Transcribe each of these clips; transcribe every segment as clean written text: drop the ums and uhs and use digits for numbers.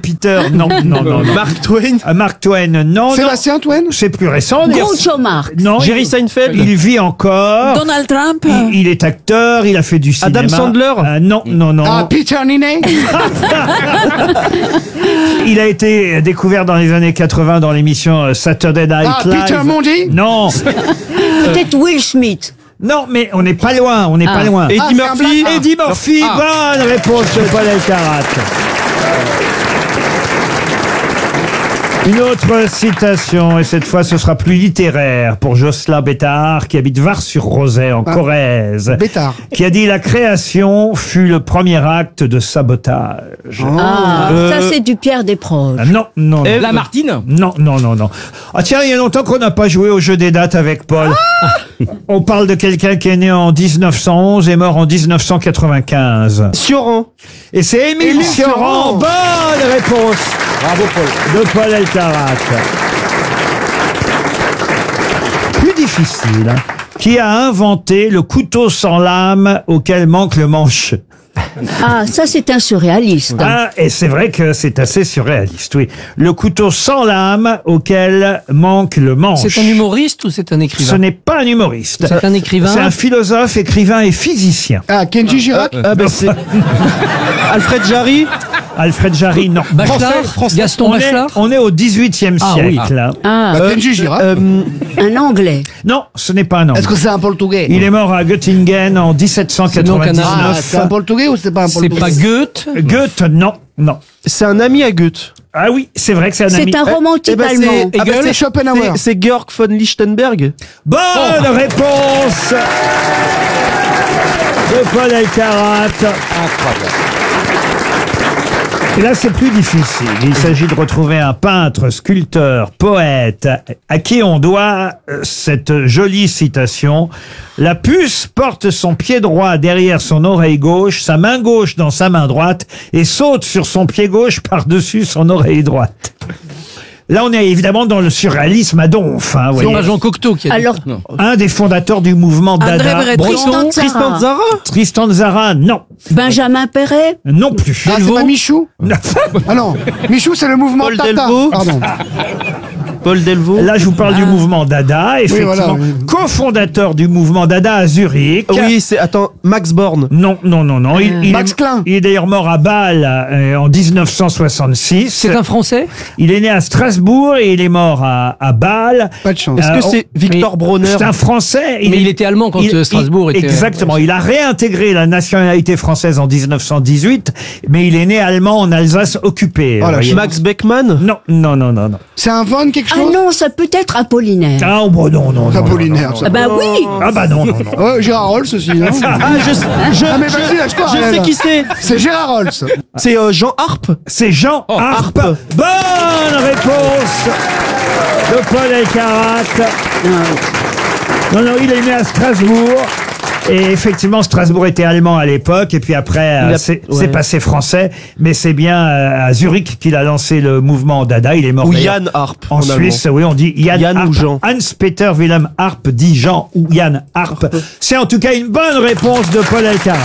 Peter, non. Mark Twain. Mark Twain, non. Sébastien Twain. C'est plus récent. d'ailleurs. Groucho Marx. Non. Jerry Seinfeld. Il vit encore. Donald Trump. Il est acteur, il a fait du cinéma. Adam Sandler. Non. Ah, Peter Ninet. Il a été découvert dans les années 80 dans l'émission Saturday Night Ah, Live. Peter Mondi. Non. Peut-être Will Smith. Non, mais on n'est pas loin, pas loin. Eddie c'est un Murphy. black. Eddie Murphy, bonne réponse de Paul Elkarat. Une autre citation, et cette fois ce sera plus littéraire, pour Jocelyn Bétard, qui habite Var-sur-Rosay en Corrèze, Bétard. qui a dit « La création fut le premier acte de sabotage ». Ça c'est du Pierre Desproges. Non. Lamartine. Non. Ah tiens, il y a longtemps qu'on n'a pas joué au jeu des dates avec Paul. On parle de quelqu'un qui est né en 1911 et mort en 1995. Sioran. Et c'est Émile Sioran. Bonne réponse. Bravo Paul. De Paul Elkarat. Plus difficile. Qui a inventé le couteau sans lame auquel manque le manche? Ah, ça c'est un surréaliste. Ah, et c'est vrai que c'est assez surréaliste, oui. Le couteau sans lame auquel manque le manche. C'est un humoriste ou c'est un Ce écrivain? n'est pas un humoriste. C'est un écrivain. C'est un philosophe, écrivain et physicien. Ah, Kenji Girac. C'est Alfred Jarry. Alfred Jarry, non. Bachelard. Gaston Bachelard. On est au XVIIIe Ah, oui. siècle. Là. Ah, Kenji Girac. un Anglais. Non, ce n'est pas un Anglais. Est-ce que c'est un Portugais? Il est mort à Göttingen en 1799. Ah, c'est un Portugais ou c'est pas un C'est Portugais? pas Goethe. Goethe, non. C'est un ami à Goethe. Ah oui, c'est vrai que c'est un ami. C'est un romantique allemand. c'est Schopenhauer. C'est Georg von Lichtenberg. Bonne réponse de Paul Elkarat. Incroyable. Et là, c'est plus difficile. Il s'agit de retrouver un peintre, sculpteur, poète, à qui on doit cette jolie citation. La puce porte son pied droit derrière son oreille gauche, sa main gauche dans sa main droite, et saute sur son pied gauche par-dessus son oreille droite. Là, on est évidemment dans le surréalisme à donf. Hein, C'est voyez. pas Jean Cocteau qui a dit. Alors, Non. Un des fondateurs du mouvement Dada. André Breton. Tristan Tzara. Tristan Tzara, non. Benjamin Perret. Non plus. Ah, c'est pas Michou. Ah non, Michou c'est le mouvement Paul Tata. Delvaux. Pardon. Paul Delvaux. Là, je vous parle du mouvement Dada, effectivement. voilà. Co-fondateur du mouvement Dada à Zurich. Oui, c'est Max Born. Non. Max Klein. Il est d'ailleurs mort à Bâle en 1966. C'est un Français. Il est né à Strasbourg et il est mort à Bâle. Pas de chance. Est-ce que c'est Victor Bronner? C'est un Français. Mais il était allemand quand Strasbourg était... Exactement. Il a réintégré la nationalité française en 1918, mais il est né allemand en Alsace occupée. Oh la voyez. Max Beckmann. Non. C'est un Von quelque Ah chose. non, ça peut être Apollinaire. Ah, bon, non. Apollinaire. ça. Ah bah oui. Ah bah non. Ouais, Gérard Rolls aussi, non? Ah, Ah mais vas-y, lâche-toi. je sais qui c'est. C'est Gérard Rolls. C'est Jean Harpe. C'est Jean Harpe. Harpe. Bonne réponse de Paul Elkarat. Non, il est né à Strasbourg. Et effectivement, Strasbourg était allemand à l'époque, et puis après, c'est passé français, mais c'est bien à Zurich qu'il a lancé le mouvement Dada. Il est mort Ou d'ailleurs Yann Harpe. en Suisse. Oui, on dit Yann Yann ou Harpe. Jean. Hans-Peter Wilhelm Harpe dit Jean ou Yann Harpe. C'est en tout cas une bonne réponse de Paul Elkarat.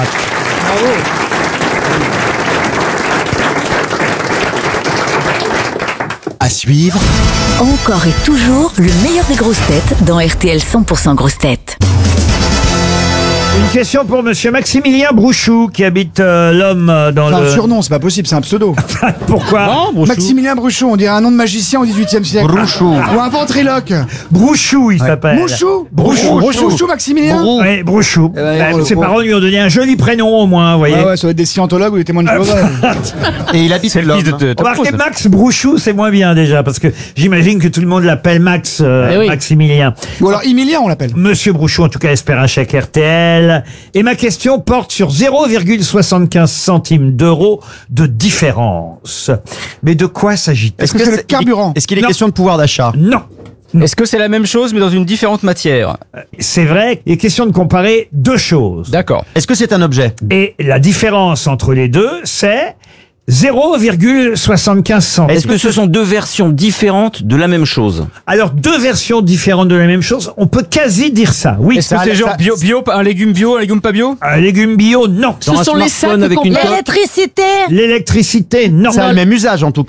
À suivre, Encore et toujours le meilleur des grosses têtes dans RTL 100% grosses têtes. Une question pour monsieur Maximilien Brouchou, qui habite l'homme dans C'est un le... surnom, c'est pas possible, c'est un pseudo. Pourquoi? Maximilien Brouchou, on dirait un nom de magicien au XVIIIe siècle. Brouchou. Ou un ventriloque. Brouchou, il s'appelle. Mouchou. Brouchou. Maximilien. Oui, Brouchou. Ses bon. parents lui ont donné un joli prénom au moins, vous voyez. Ah ouais, ça doit être des scientologues ou des témoins de Jéhovah. et il habite l'homme. Remarquez, Max Brouchou, c'est moins bien déjà, parce que j'imagine que tout le monde l'appelle Max oui. Maximilien. Ou alors Emilien, on l'appelle. Monsieur Brouchou, en tout cas, espère un chèque RTL. Et ma question porte sur 0,75 centimes d'euros de différence. Mais de quoi s'agit-il? Est-ce que c'est le carburant? Est-ce qu'il est Non. question de pouvoir d'achat? Non. Est-ce que c'est la même chose mais dans une différente matière? C'est vrai, il est question de comparer deux choses. D'accord. Est-ce que c'est un objet? Et la différence entre les deux, c'est 0,75 centimes. Est-ce que ce sont deux versions différentes de la même chose? Alors, deux versions différentes de la même chose, on peut quasi dire ça, oui. Est-ce que c'est genre bio, un légume bio, un légume pas bio? Un légume bio, non. Dans un smartphone avec une coque? L'électricité. L'électricité, non. Ça a le même usage en tout